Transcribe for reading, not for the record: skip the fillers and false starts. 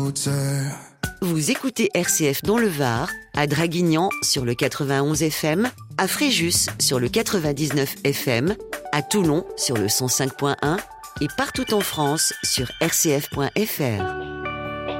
Vous écoutez RCF dans le Var, à Draguignan sur le 91 FM, à Fréjus sur le 99 FM, à Toulon sur le 105.1 et partout en France sur rcf.fr.